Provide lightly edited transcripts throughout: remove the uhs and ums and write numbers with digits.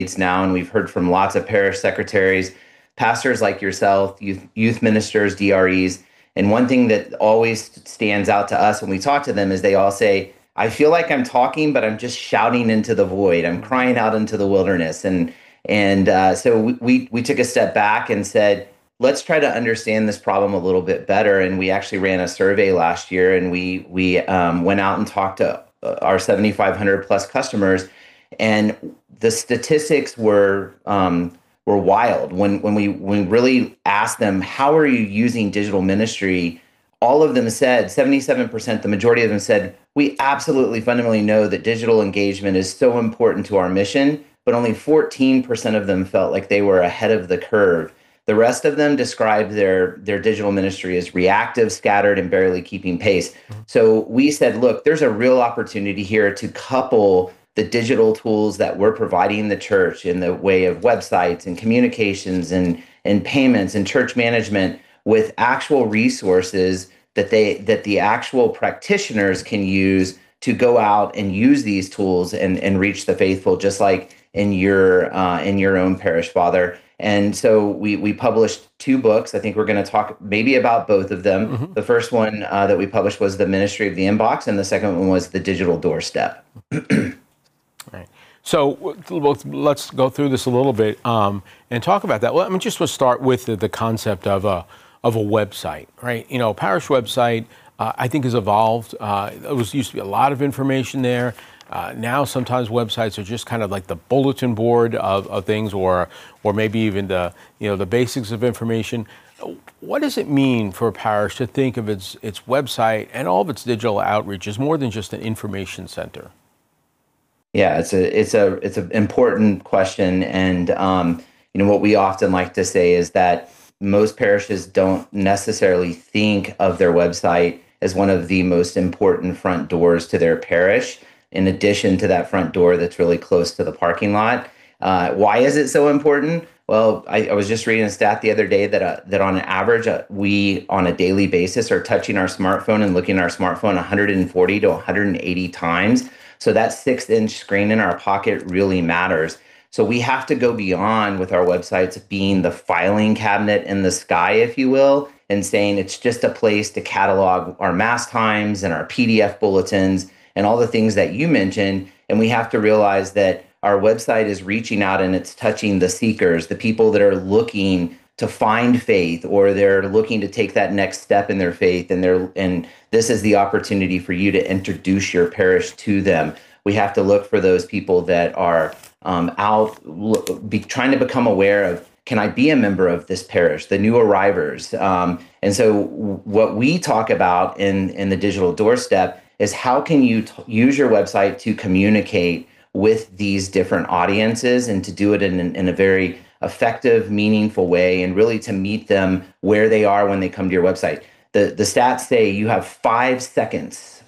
now, and we've heard from lots of parish secretaries, pastors like yourself, youth ministers, DREs. And one thing that always stands out to us when we talk to them is they all say, I feel like I'm talking, but I'm just shouting into the void. I'm crying out into the wilderness. So we took a step back and said, let's try to understand this problem a little bit better. And we actually ran a survey last year, and we went out and talked to our 7,500 plus customers, and the statistics were wild. When we really asked them, how are you using digital ministry? All of them said, 77%, the majority of them said, we absolutely fundamentally know that digital engagement is so important to our mission, but only 14% of them felt like they were ahead of the curve. The rest of them described their digital ministry as reactive, scattered, and barely keeping pace. So we said, look, there's a real opportunity here to couple the digital tools that we're providing the church in the way of websites and communications and payments and church management with actual resources that the actual practitioners can use to go out and use these tools and reach the faithful, just like in your own parish, Father. And so we published 2 books. I think we're going to talk maybe about both of them. Mm-hmm. The first one that we published was The Ministry of the Inbox, and the second one was The Digital Doorstep. Right. So let's go through this a little bit and talk about that. Well, I mean, just to start with the concept of a website, right? You know, parish website, I think has evolved. There used to be a lot of information there. Now sometimes websites are just kind of like the bulletin board of things, or maybe even the basics of information. What does it mean for a parish to think of its website and all of its digital outreach as more than just an information center? Yeah, it's an important question, and what we often like to say is that most parishes don't necessarily think of their website as one of the most important front doors to their parish, in addition to that front door that's really close to the parking lot. Why is it so important? Well, I was just reading a stat the other day that on average, we on a daily basis are touching our smartphone and looking at our smartphone 140 to 180 times. So that 6-inch screen in our pocket really matters. So we have to go beyond with our websites being the filing cabinet in the sky, if you will, and saying it's just a place to catalog our mass times and our PDF bulletins and all the things that you mentioned. And we have to realize that our website is reaching out and it's touching the seekers, the people that are looking to find faith, or they're looking to take that next step in their faith, and this is the opportunity for you to introduce your parish to them. We have to look for those people that are trying to become aware of, can I be a member of this parish, the new arrivers? And so what we talk about in the digital doorstep is how can you use your website to communicate with these different audiences and to do it in a very effective, meaningful way, and really to meet them where they are when they come to your website. The stats say you have 5 seconds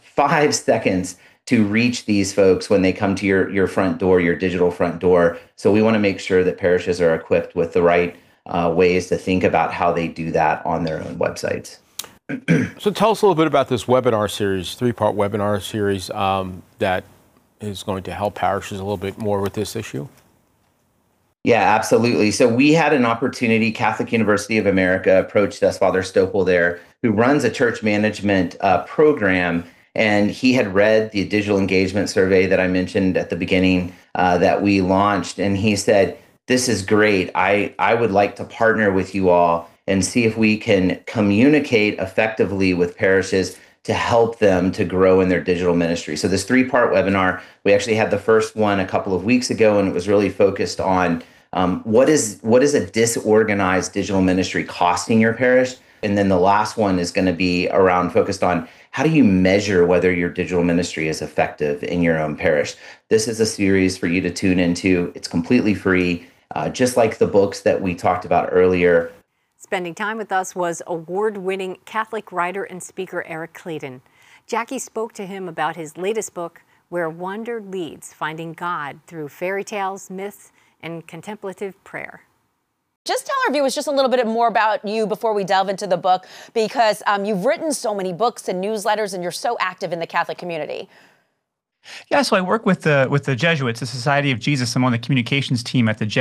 to reach these folks when they come to your front door, your digital front door. So we want to make sure that parishes are equipped with the right ways to think about how they do that on their own websites. So tell us a little bit about this webinar series, 3-part webinar series that is going to help parishes a little bit more with this issue. Yeah, absolutely. So we had an opportunity. Catholic University of America approached us, Father Stoppel there, who runs a church management program, and he had read the digital engagement survey that I mentioned at the beginning that we launched, and he said, this is great. I would like to partner with you all and see if we can communicate effectively with parishes to help them to grow in their digital ministry. So this 3-part webinar, we actually had the first one a couple of weeks ago, and it was really focused on what is a disorganized digital ministry costing your parish? And then the last one is going to be focused on how do you measure whether your digital ministry is effective in your own parish? This is a series for you to tune into. It's completely free, just like the books that we talked about earlier. Spending time with us was award-winning Catholic writer and speaker Eric Clayton. Jackie spoke to him about his latest book, Where Wonder Leads, Finding God Through Fairy Tales, Myths, and Contemplative Prayer. Just tell our viewers just a little bit more about you before we delve into the book, because you've written so many books and newsletters and you're so active in the Catholic community. Yeah, so I work with the Jesuits, the Society of Jesus. I'm on the communications team at the